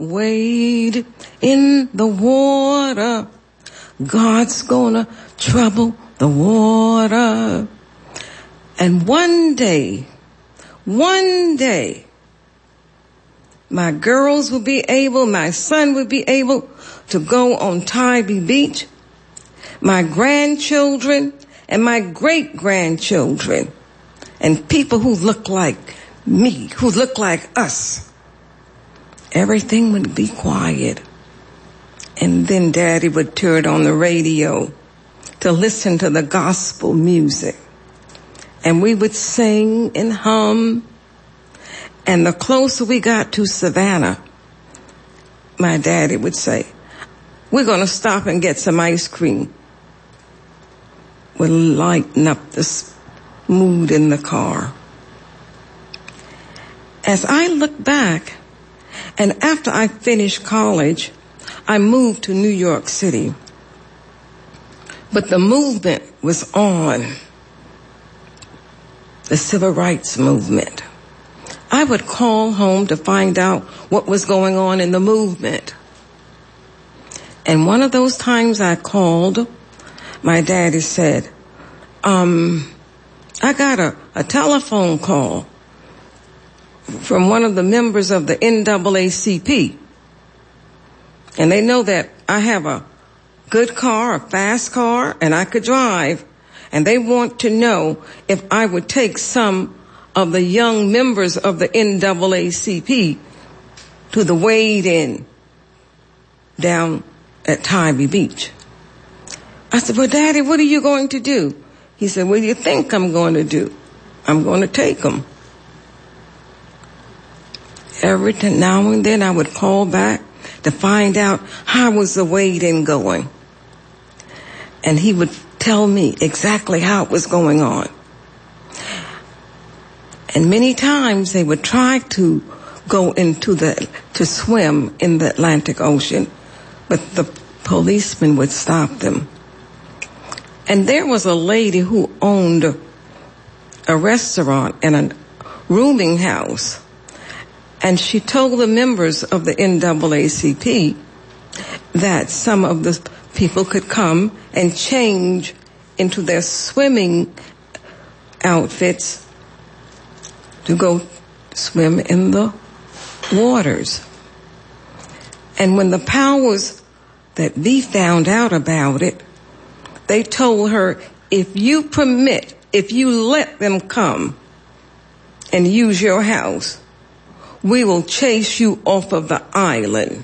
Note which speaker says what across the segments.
Speaker 1: wade in the water. God's gonna trouble the water. And one day, my girls will be able, my son will be able to go on Tybee Beach. My grandchildren and my great-grandchildren and people who look like me, who look like us. Everything would be quiet. And then Daddy would turn on the radio to listen to the gospel music. And we would sing and hum. And the closer we got to Savannah, my daddy would say, we're going to stop and get some ice cream. Would lighten up the mood in the car. As I look back, and after I finished college, I moved to New York City. But the movement was on. The civil rights movement. I would call home to find out what was going on in the movement. And one of those times I called, my daddy said, I got a telephone call from one of the members of the NAACP. And they know that I have a good car, a fast car, and I could drive. And they want to know if I would take some of the young members of the NAACP to the wade-in down at Tybee Beach. I said, well, Daddy, what are you going to do? He said, what do you think I'm going to do? I'm going to take them. Every now and then I would call back to find out how was the wade-in going. And he would tell me exactly how it was going on. And many times they would try to go to swim in the Atlantic Ocean, but the policemen would stop them. And there was a lady who owned a restaurant and a rooming house. And she told the members of the NAACP that some of the people could come and change into their swimming outfits to go swim in the waters. And when the powers that be found out about it, they told her, if you let them come and use your house, we will chase you off of the island.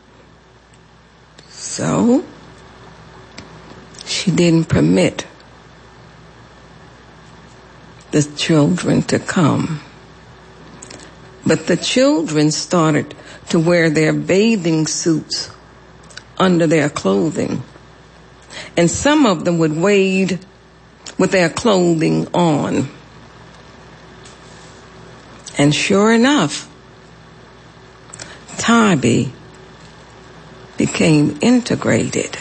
Speaker 1: So, she didn't permit the children to come. But the children started to wear their bathing suits under their clothing. And some of them would wade with their clothing on. And sure enough, Tybee became integrated.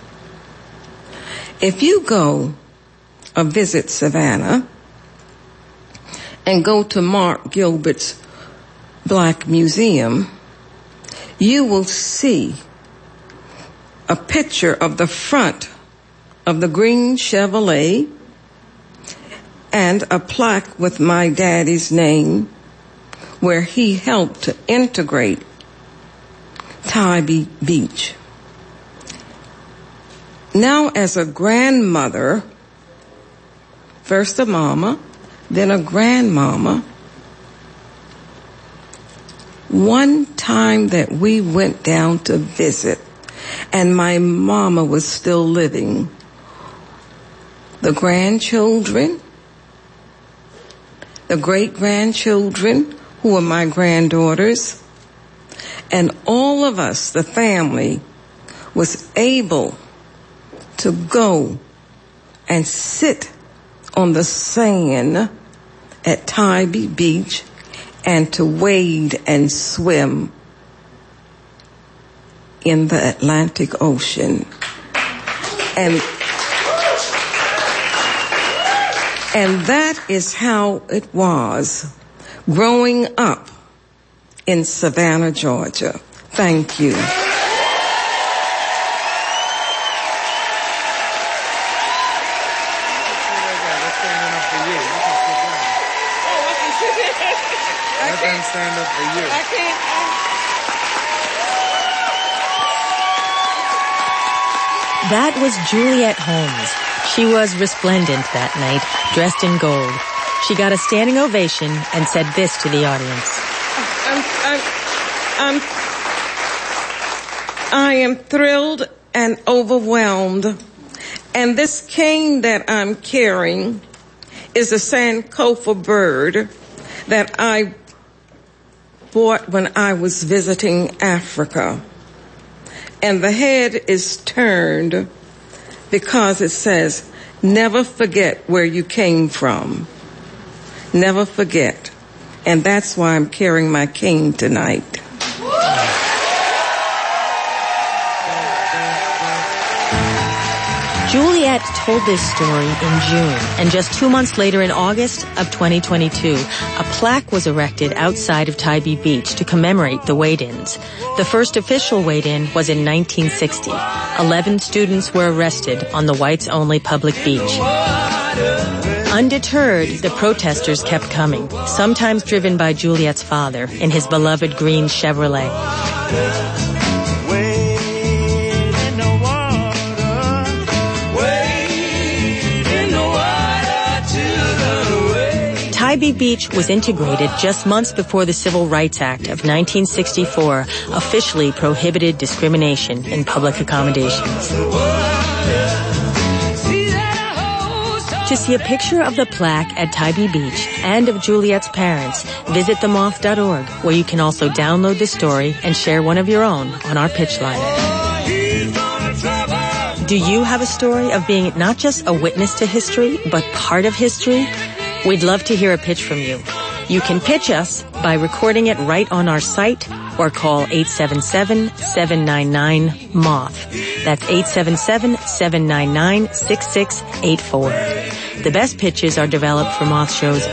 Speaker 1: If you go or visit Savannah and go to Mark Gilbert's Black Museum, you will see a picture of the front of the green Chevrolet and a plaque with my daddy's name where he helped to integrate Tybee Beach. Now, as a grandmother, first a mama, then a grandmama, one time that we went down to visit, and my mama was still living, the grandchildren, the great-grandchildren, who are my granddaughters, and all of us, the family, was able to go and sit on the sand at Tybee Beach and to wade and swim in the Atlantic Ocean. And that is how it was growing up in Savannah, Georgia. Thank you.
Speaker 2: Stand up for you.
Speaker 1: I can't.
Speaker 3: That was Juliette Holmes. She was resplendent that night, dressed in gold. She got a standing ovation and said this to the audience.
Speaker 1: I am thrilled and overwhelmed. And this cane that I'm carrying is a Sankofa bird that I bought when I was visiting Africa. And the head is turned because it says, never forget where you came from. Never forget. And that's why I'm carrying my cane tonight.
Speaker 3: Juliette told this story in June, and just 2 months later in August of 2022, a plaque was erected outside of Tybee Beach to commemorate the wade-ins. The first official wade-in was in 1960. 11 students were arrested on the whites-only public beach. Undeterred, the protesters kept coming, sometimes driven by Juliette's father in his beloved green Chevrolet. Tybee Beach was integrated just months before the Civil Rights Act of 1964 officially prohibited discrimination in public accommodations. To see a picture of the plaque at Tybee Beach and of Juliette's parents, visit themoth.org, where you can also download the story and share one of your own on our pitch liner. Do you have a story of being not just a witness to history, but part of history? We'd love to hear a pitch from you. You can pitch us by recording it right on our site or call 877-799-MOTH. That's 877-799-6684. The best pitches are developed for Moth shows